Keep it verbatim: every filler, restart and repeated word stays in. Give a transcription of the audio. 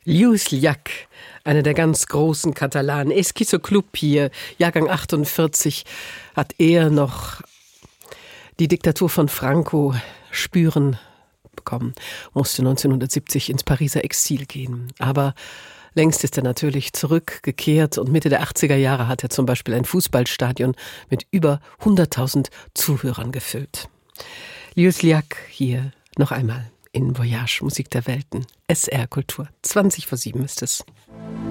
Lluís Llach, einer der ganz großen Katalanen. Esquizo Club hier, Jahrgang achtundvierzig, hat er noch die Diktatur von Franco spüren bekommen, musste neunzehnhundertsiebzig ins Pariser Exil gehen. Aber längst ist er natürlich zurückgekehrt und Mitte der achtziger Jahre hat er zum Beispiel ein Fußballstadion mit über hunderttausend Zuhörern gefüllt. Lluís Llach hier noch einmal in Voyage, Musik der Welten, S R Kultur. zwanzig vor sieben ist es.